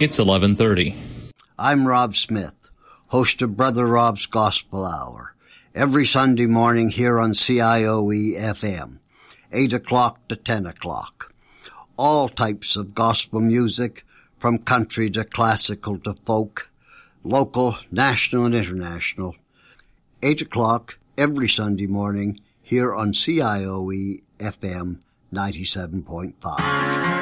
It's 11:30. I'm Rob Smith, host of Brother Rob's Gospel Hour, every Sunday morning here on CIOE FM, 8 o'clock to 10 o'clock. All types of gospel music, from country to classical to folk, local, national and international. 8 o'clock every Sunday morning here on CIOE FM 97.5.